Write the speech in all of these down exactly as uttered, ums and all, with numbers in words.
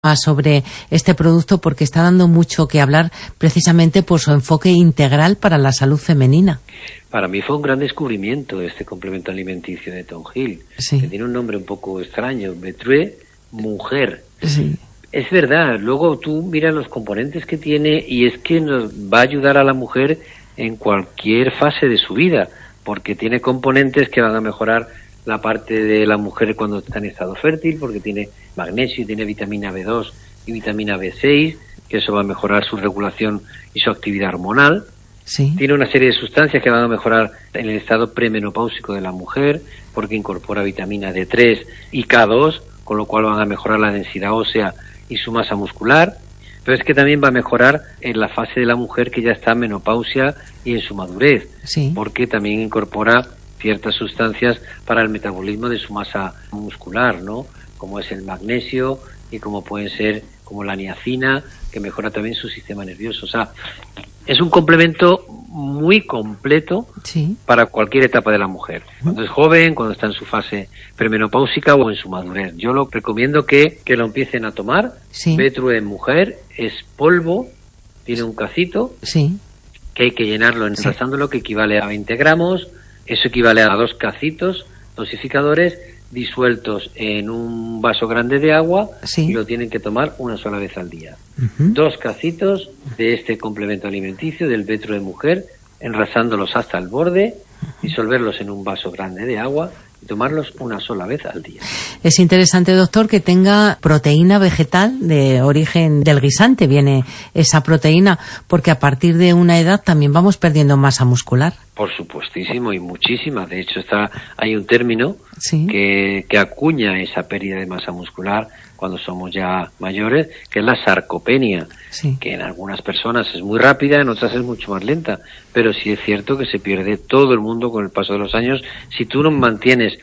sobre este producto porque está dando mucho que hablar precisamente por su enfoque integral para la salud femenina. Para mí fue un gran descubrimiento este complemento alimenticio de Tonjil, sí. que tiene un nombre un poco extraño, Betrue Mujer. Sí. Es verdad, luego tú miras los componentes que tiene y es que nos va a ayudar a la mujer en cualquier fase de su vida, porque tiene componentes que van a mejorar la parte de la mujer cuando está en estado fértil, porque tiene magnesio y tiene vitamina B dos y vitamina B seis, que eso va a mejorar su regulación y su actividad hormonal. Sí. Tiene una serie de sustancias que van a mejorar en el estado premenopáusico de la mujer, porque incorpora vitamina D tres y K dos, con lo cual van a mejorar la densidad ósea y su masa muscular. Pero es que también va a mejorar en la fase de la mujer que ya está en menopausia y en su madurez, sí. porque también incorpora ciertas sustancias para el metabolismo de su masa muscular, ¿no? Como es el magnesio y como pueden ser como la niacina, que mejora también su sistema nervioso. O sea, es un complemento muy completo sí. para cualquier etapa de la mujer. Cuando es joven, cuando está en su fase premenopáusica o en su madurez. Yo lo recomiendo que, que lo empiecen a tomar. Sí. Betrue en mujer es polvo, tiene un cacito, sí. que hay que llenarlo enrasándolo, que equivale a veinte gramos. Eso equivale a dos cacitos dosificadores disueltos en un vaso grande de agua sí. y lo tienen que tomar una sola vez al día. Uh-huh. Dos cacitos de este complemento alimenticio del Betrue de mujer, enrasándolos hasta el borde, disolverlos en un vaso grande de agua y tomarlos una sola vez al día. Es interesante, doctor, que tenga proteína vegetal de origen del guisante, viene esa proteína, porque a partir de una edad también vamos perdiendo masa muscular. Por supuestísimo, y muchísima. De hecho, está hay un término sí. que, que acuña esa pérdida de masa muscular cuando somos ya mayores, que es la sarcopenia, sí. que en algunas personas es muy rápida, en otras es mucho más lenta, pero sí es cierto que se pierde todo el mundo con el paso de los años. Si tú no mantienes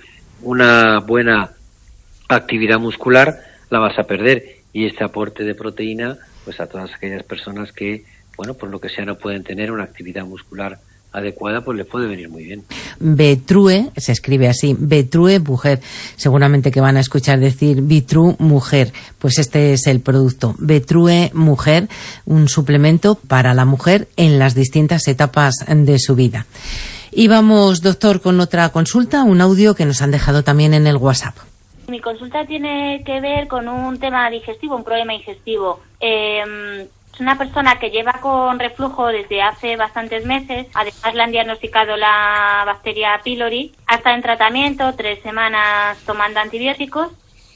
una buena actividad muscular, la vas a perder, y este aporte de proteína, pues a todas aquellas personas que, bueno, por lo que sea no pueden tener una actividad muscular adecuada, pues les puede venir muy bien. Betrue, se escribe así, Betrue mujer. Seguramente que van a escuchar decir Betrue mujer. Pues este es el producto, Betrue mujer, un suplemento para la mujer en las distintas etapas de su vida. Y vamos, doctor, con otra consulta, un audio que nos han dejado también en el WhatsApp. Mi consulta tiene que ver con un tema digestivo, un problema digestivo. Eh, Es una persona que lleva con reflujo desde hace bastantes meses. Además le han diagnosticado la bacteria pylori. Ha estado en tratamiento, tres semanas tomando antibióticos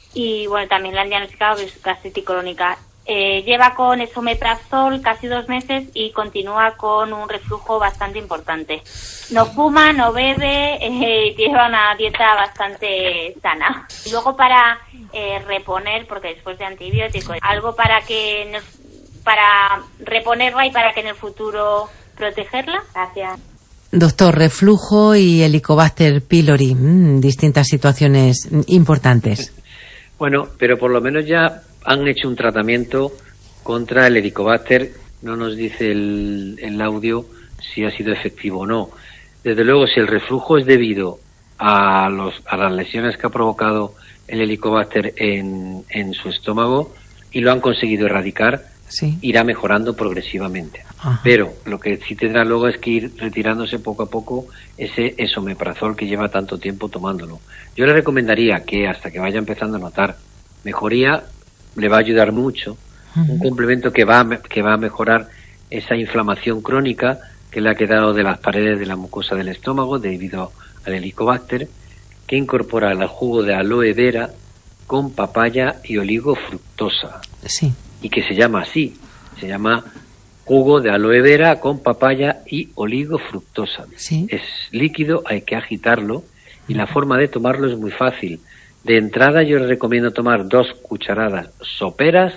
y bueno, también le han diagnosticado gastritis crónica. Eh, lleva con esomeprazol casi dos meses y continúa con un reflujo bastante importante. No fuma, no bebe, eh, lleva una dieta bastante sana. Y luego para eh, reponer, porque después de antibióticos, algo para que nos para reponerla y para que en el futuro protegerla. Gracias. Doctor, reflujo y Helicobacter pylori, mmm, distintas situaciones importantes. Bueno, pero por lo menos ya han hecho un tratamiento contra el Helicobacter. No nos dice el, el audio si ha sido efectivo o no. Desde luego, si el reflujo es debido a, los, a las lesiones que ha provocado el Helicobacter en, en su estómago y lo han conseguido erradicar, sí. irá mejorando progresivamente. Ajá. Pero lo que sí tendrá luego es que ir retirándose poco a poco ese esomeprazol que lleva tanto tiempo tomándolo. Yo le recomendaría que hasta que vaya empezando a notar mejoría, le va a ayudar mucho. Uh-huh. Un complemento que va, a, que va a mejorar esa inflamación crónica que le ha quedado de las paredes de la mucosa del estómago debido al Helicobacter, que incorpora el jugo de aloe vera con papaya y oligofructosa. Sí. Y que se llama así, se llama jugo de aloe vera con papaya y oligofructosa. ¿Sí? Es líquido, hay que agitarlo y la forma de tomarlo es muy fácil. De entrada yo les recomiendo tomar dos cucharadas soperas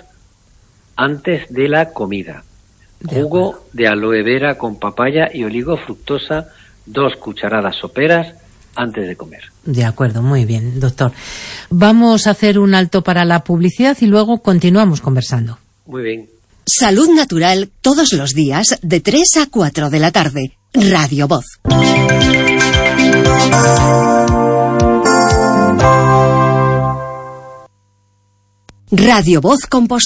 antes de la comida. De jugo acuerdo. de aloe vera con papaya y oligofructosa, dos cucharadas soperas antes de comer. De acuerdo, muy bien, doctor. Vamos a hacer un alto para la publicidad y luego continuamos conversando. Muy bien. Salud Natural todos los días de tres a cuatro de la tarde. Radio Voz. Radio Voz Compostela.